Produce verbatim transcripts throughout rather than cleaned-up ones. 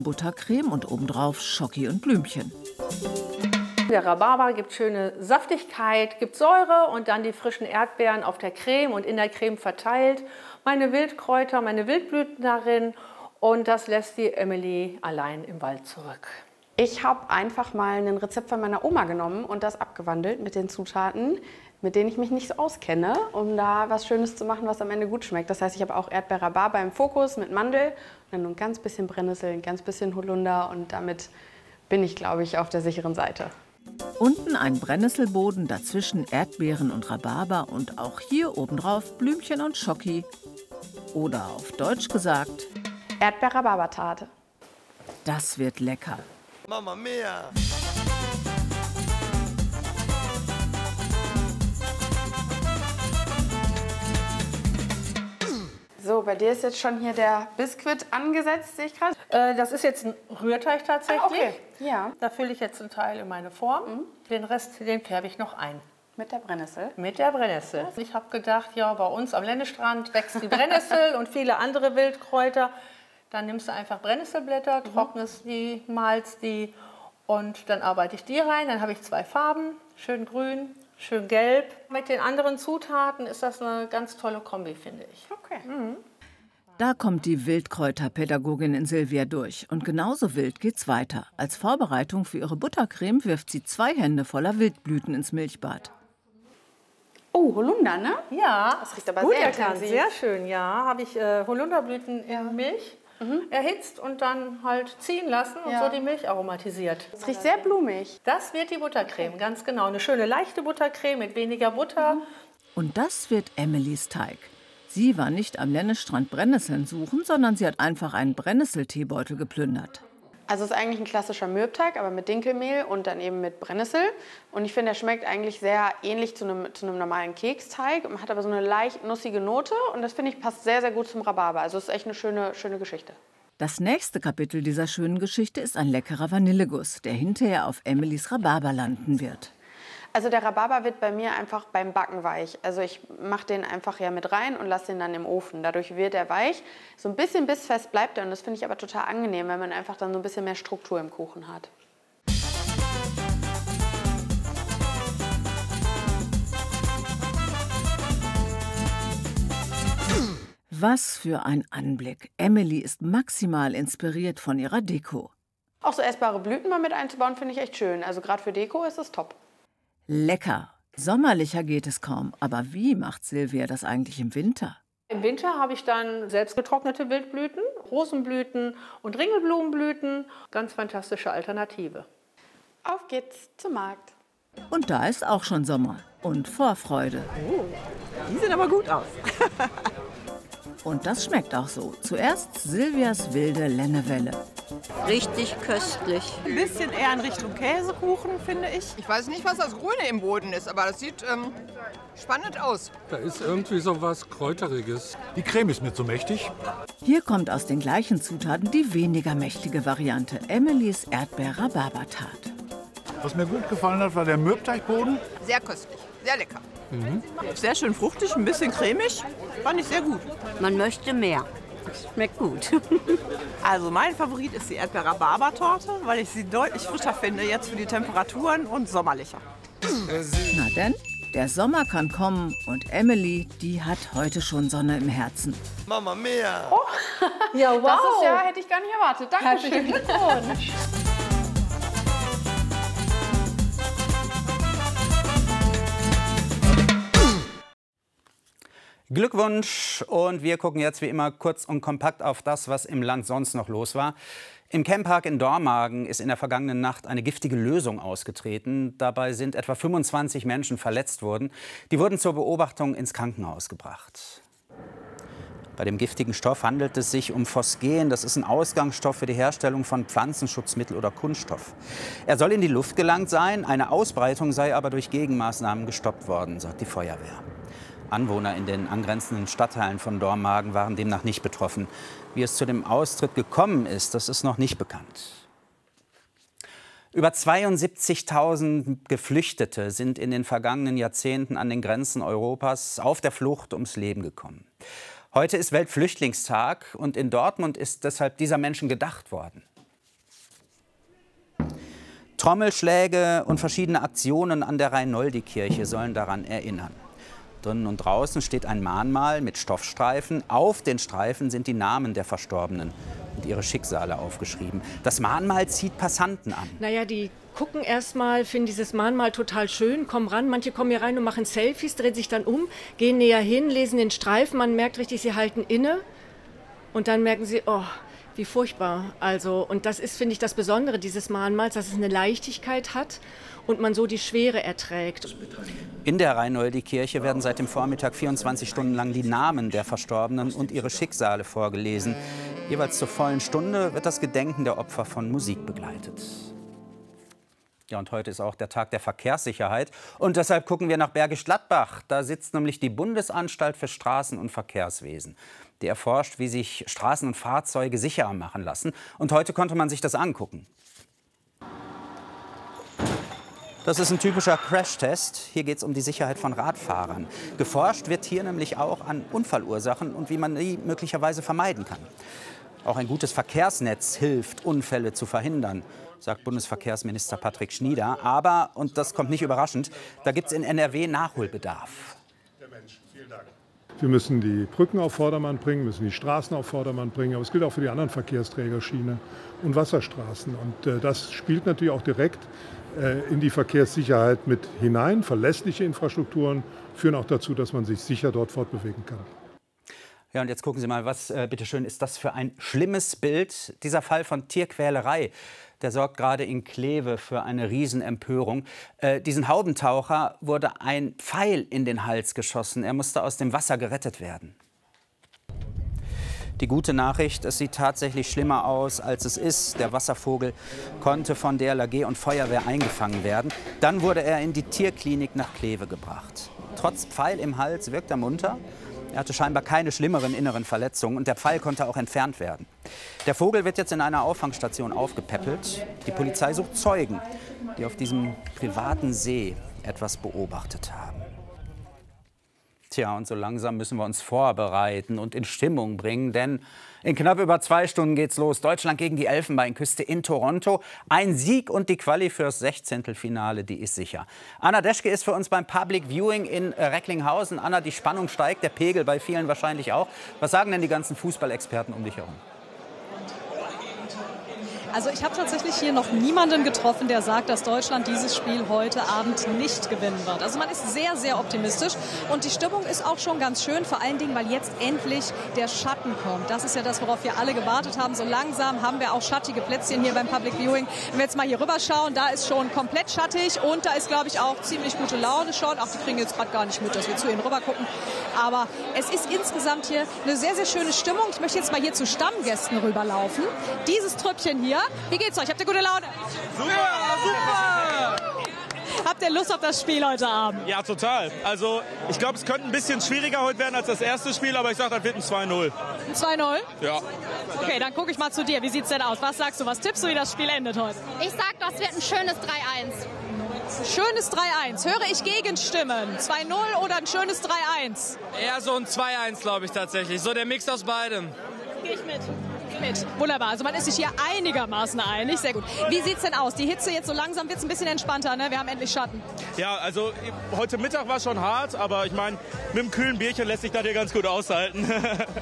Buttercreme und obendrauf Schoki und Blümchen. Der Rhabarber gibt schöne Saftigkeit, gibt Säure und dann die frischen Erdbeeren auf der Creme und in der Creme verteilt. Meine Wildkräuter, meine Wildblüten darin und das lässt die Emily allein im Wald zurück. Ich habe einfach mal ein Rezept von meiner Oma genommen und das abgewandelt mit den Zutaten, mit denen ich mich nicht so auskenne, um da was Schönes zu machen, was am Ende gut schmeckt. Das heißt, ich habe auch Erdbeer-Rhabarber im Fokus mit Mandel und dann nur ein ganz bisschen Brennnessel, ein ganz bisschen Holunder und damit bin ich, glaube ich, auf der sicheren Seite. Unten ein Brennnesselboden, dazwischen Erdbeeren und Rhabarber und auch hier obendrauf Blümchen und Schoki. Oder auf Deutsch gesagt, Erdbeer-Rhabarber-Tarte. Das wird lecker. Mamma mia! So, bei dir ist jetzt schon hier der Biskuit angesetzt, sehe ich gerade. Äh, das ist jetzt ein Rührteig tatsächlich. Ah, okay. Ja. Da fülle ich jetzt einen Teil in meine Form. Mhm. Den Rest, den färbe ich noch ein. Mit der Brennnessel? Mit der Brennnessel. Ich habe gedacht, ja, bei uns am Lennestrand wächst die Brennnessel und viele andere Wildkräuter. Dann nimmst du einfach Brennnesselblätter, mhm. trocknest die, malst die und dann arbeite ich die rein. Dann habe ich zwei Farben, schön grün, schön gelb. Mit den anderen Zutaten ist das eine ganz tolle Kombi, finde ich. Okay. Mhm. Da kommt die Wildkräuterpädagogin in Silvia durch. Und genauso wild geht's weiter. Als Vorbereitung für ihre Buttercreme wirft sie zwei Hände voller Wildblüten ins Milchbad. Oh, Holunder, ne? Ja, das riecht aber gut sehr erkannt, intensiv. sehr schön, ja. Habe ich äh, Holunderblüten ja. in Milch mhm. erhitzt und dann halt ziehen lassen und ja. so die Milch aromatisiert. Es riecht sehr blumig. Das wird die Buttercreme, ganz genau. Eine schöne leichte Buttercreme mit weniger Butter. Mhm. Und das wird Emilys Teig. Sie war nicht am Lennestrand Brennnesseln suchen, sondern sie hat einfach einen Brennnesselteebeutel geplündert. Also es ist eigentlich ein klassischer Mürbteig, aber mit Dinkelmehl und dann eben mit Brennnessel. Und ich finde, der schmeckt eigentlich sehr ähnlich zu einem, zu einem normalen Keksteig. Man hat aber so eine leicht nussige Note und das finde ich passt sehr, sehr gut zum Rhabarber. Also es ist echt eine schöne, schöne Geschichte. Das nächste Kapitel dieser schönen Geschichte ist ein leckerer Vanilleguss, der hinterher auf Emilys Rhabarber landen wird. Also der Rhabarber wird bei mir einfach beim Backen weich. Also ich mache den einfach ja mit rein und lasse den dann im Ofen. Dadurch wird er weich. So ein bisschen bissfest bleibt er und das finde ich aber total angenehm, wenn man einfach dann so ein bisschen mehr Struktur im Kuchen hat. Was für ein Anblick. Emily ist maximal inspiriert von ihrer Deko. Auch so essbare Blüten mal mit einzubauen, finde ich echt schön. Also gerade für Deko ist es top. Lecker. Sommerlicher geht es kaum. Aber wie macht Silvia das eigentlich im Winter? Im Winter habe ich dann selbst getrocknete Wildblüten, Rosenblüten und Ringelblumenblüten. Ganz fantastische Alternative. Auf geht's zum Markt. Und da ist auch schon Sommer und Vorfreude. Oh, die sehen aber gut aus. Und das schmeckt auch so. Zuerst Silvias wilde Lennewelle. Richtig köstlich. Ein bisschen eher in Richtung Käsekuchen, finde ich. Ich weiß nicht, was das Grüne im Boden ist, aber das sieht ähm, spannend aus. Da ist irgendwie so was Kräuteriges. Die Creme ist mir zu mächtig. Hier kommt aus den gleichen Zutaten die weniger mächtige Variante. Emilys Erdbeer-Rhabarber-Tarte. Was mir gut gefallen hat, war der Mürbteigboden. Sehr köstlich, sehr lecker. Mhm. Sehr schön fruchtig, ein bisschen cremig. Fand ich sehr gut. Man möchte mehr. Schmeckt gut. Also mein Favorit ist die Erdbeer-Rhabarber-Torte, weil ich sie deutlich frischer finde jetzt für die Temperaturen und sommerlicher. Na denn, der Sommer kann kommen und Emily, die hat heute schon Sonne im Herzen. Mamma mia! Oh. Ja, wow! Das ist ja, hätte ich gar nicht erwartet. Dankeschön. Herzlichen Glückwunsch! Glückwunsch und wir gucken jetzt wie immer kurz und kompakt auf das, was im Land sonst noch los war. Im Camppark in Dormagen ist in der vergangenen Nacht eine giftige Lösung ausgetreten. Dabei sind etwa fünfundzwanzig Menschen verletzt worden. Die wurden zur Beobachtung ins Krankenhaus gebracht. Bei dem giftigen Stoff handelt es sich um Phosgen. Das ist ein Ausgangsstoff für die Herstellung von Pflanzenschutzmittel oder Kunststoff. Er soll in die Luft gelangt sein. Eine Ausbreitung sei aber durch Gegenmaßnahmen gestoppt worden, sagt die Feuerwehr. Anwohner in den angrenzenden Stadtteilen von Dormagen waren demnach nicht betroffen. Wie es zu dem Austritt gekommen ist, das ist noch nicht bekannt. Über zweiundsiebzigtausend Geflüchtete sind in den vergangenen Jahrzehnten an den Grenzen Europas auf der Flucht ums Leben gekommen. Heute ist Weltflüchtlingstag und in Dortmund ist deshalb dieser Menschen gedacht worden. Trommelschläge und verschiedene Aktionen an der Reinoldi-Kirche sollen daran erinnern. Drinnen und draußen steht ein Mahnmal mit Stoffstreifen. Auf den Streifen sind die Namen der Verstorbenen und ihre Schicksale aufgeschrieben. Das Mahnmal zieht Passanten an. Naja, die gucken erst mal, finden dieses Mahnmal total schön, kommen ran. Manche kommen hier rein und machen Selfies, drehen sich dann um, gehen näher hin, lesen den Streifen. Man merkt richtig, sie halten inne. Und dann merken sie, oh, wie furchtbar. Also, und das ist, finde ich, das Besondere dieses Mahnmals, dass es eine Leichtigkeit hat und man so die Schwere erträgt. In der Reinoldi-Kirche werden seit dem Vormittag vierundzwanzig Stunden lang die Namen der Verstorbenen und ihre Schicksale vorgelesen. Jeweils zur vollen Stunde wird das Gedenken der Opfer von Musik begleitet. Ja, und heute ist auch der Tag der Verkehrssicherheit. Und deshalb gucken wir nach Bergisch Gladbach. Da sitzt nämlich die Bundesanstalt für Straßen- und Verkehrswesen. Die erforscht, wie sich Straßen und Fahrzeuge sicherer machen lassen. Und heute konnte man sich das angucken. Das ist ein typischer Crashtest. Hier geht es um die Sicherheit von Radfahrern. Geforscht wird hier nämlich auch an Unfallursachen und wie man die möglicherweise vermeiden kann. Auch ein gutes Verkehrsnetz hilft, Unfälle zu verhindern, sagt Bundesverkehrsminister Patrick Schnieder. Aber, und das kommt nicht überraschend, da gibt es in N R W Nachholbedarf. Wir müssen die Brücken auf Vordermann bringen, müssen die Straßen auf Vordermann bringen. Aber es gilt auch für die anderen Verkehrsträger, Schiene und Wasserstraßen. Und äh, das spielt natürlich auch direkt äh, in die Verkehrssicherheit mit hinein. Verlässliche Infrastrukturen führen auch dazu, dass man sich sicher dort fortbewegen kann. Ja, und jetzt gucken Sie mal, was, äh, bitteschön, ist das für ein schlimmes Bild? Dieser Fall von Tierquälerei, der sorgt gerade in Kleve für eine Riesenempörung. Äh, diesen Haubentaucher wurde ein Pfeil in den Hals geschossen. Er musste aus dem Wasser gerettet werden. Die gute Nachricht, es sieht tatsächlich schlimmer aus, als es ist. Der Wasservogel konnte von D L R G und Feuerwehr eingefangen werden. Dann wurde er in die Tierklinik nach Kleve gebracht. Trotz Pfeil im Hals wirkt er munter. Er hatte scheinbar keine schlimmeren inneren Verletzungen und der Pfeil konnte auch entfernt werden. Der Vogel wird jetzt in einer Auffangstation aufgepäppelt. Die Polizei sucht Zeugen, die auf diesem privaten See etwas beobachtet haben. Tja, und so langsam müssen wir uns vorbereiten und in Stimmung bringen, denn in knapp über zwei Stunden geht's los. Deutschland gegen die Elfenbeinküste in Toronto. Ein Sieg und die Quali fürs Sechzehntelfinale, die ist sicher. Anna Deschke ist für uns beim Public Viewing in Recklinghausen. Anna, die Spannung steigt, der Pegel bei vielen wahrscheinlich auch. Was sagen denn die ganzen Fußballexperten um dich herum? Also ich habe tatsächlich hier noch niemanden getroffen, der sagt, dass Deutschland dieses Spiel heute Abend nicht gewinnen wird. Also man ist sehr, sehr optimistisch und die Stimmung ist auch schon ganz schön, vor allen Dingen, weil jetzt endlich der Schatten kommt. Das ist ja das, worauf wir alle gewartet haben. So langsam haben wir auch schattige Plätzchen hier beim Public Viewing. Wenn wir jetzt mal hier rüber schauen, da ist schon komplett schattig und da ist, glaube ich, auch ziemlich gute Laune schon. Ach, die kriegen jetzt gerade gar nicht mit, dass wir zu ihnen rüber gucken. Aber es ist insgesamt hier eine sehr, sehr schöne Stimmung. Ich möchte jetzt mal hier zu Stammgästen rüberlaufen. Dieses Trüppchen hier. Wie geht's euch? Habt ihr gute Laune? Super, super! Habt ihr Lust auf das Spiel heute Abend? Ja, total. Also ich glaube, es könnte ein bisschen schwieriger heute werden als das erste Spiel, aber ich sage, das wird ein zwei null. Ein zwei null? Ja. Okay, dann gucke ich mal zu dir. Wie sieht's denn aus? Was sagst du? Was tippst du, wie das Spiel endet heute? Ich sag, das wird ein schönes drei eins. Schönes drei eins. Höre ich Gegenstimmen? zwei null oder ein schönes drei eins? Eher so ein zwei eins, glaube ich tatsächlich. So der Mix aus beidem. Gehe ich mit. Mit. Wunderbar, also man ist sich hier einigermaßen einig, sehr gut. Wie sieht's denn aus? Die Hitze jetzt so langsam wird's ein bisschen entspannter, ne? Wir haben endlich Schatten. Ja, also heute Mittag war schon hart, aber ich meine, mit einem kühlen Bierchen lässt sich das hier ganz gut aushalten.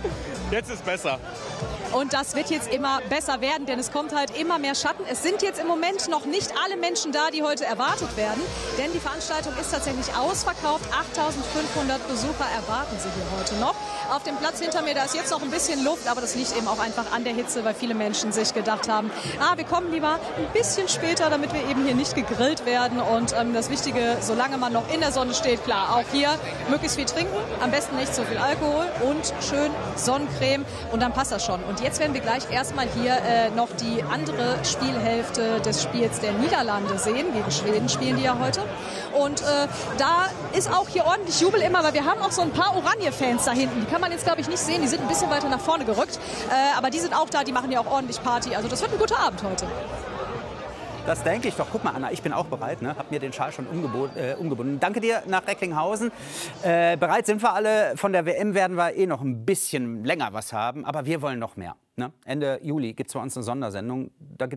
Jetzt ist besser. Und das wird jetzt immer besser werden, denn es kommt halt immer mehr Schatten. Es sind jetzt im Moment noch nicht alle Menschen da, die heute erwartet werden, denn die Veranstaltung ist tatsächlich ausverkauft. achttausendfünfhundert Besucher erwarten sie hier heute noch. Auf dem Platz hinter mir, da ist jetzt noch ein bisschen Luft, aber das liegt eben auch einfach an der Hitze, weil viele Menschen sich gedacht haben, ah, wir kommen lieber ein bisschen später, damit wir eben hier nicht gegrillt werden. Und ähm, das Wichtige, solange man noch in der Sonne steht, klar, auch hier möglichst viel trinken, am besten nicht so viel Alkohol und schön Sonnencreme und dann passt das schon. Und jetzt werden wir gleich erstmal hier äh, noch die andere Spielhälfte des Spiels der Niederlande sehen. Gegen Schweden spielen die ja heute. Und äh, da ist auch hier ordentlich Jubel immer, weil wir haben auch so ein paar Oranje-Fans da hinten. Die kann man jetzt, glaube ich, nicht sehen. Die sind ein bisschen weiter nach vorne gerückt. Äh, aber die sind auch da, die machen ja auch ordentlich Party. Also das wird ein guter Abend heute. Das denke ich doch. Guck mal, Anna, ich bin auch bereit. Ne? Hab mir den Schal schon äh, umgebunden. Danke dir nach Recklinghausen. Äh, bereit sind wir alle. Von der W M werden wir eh noch ein bisschen länger was haben. Aber wir wollen noch mehr. Ne? Ende Juli gibt es bei uns eine Sondersendung. Da gibt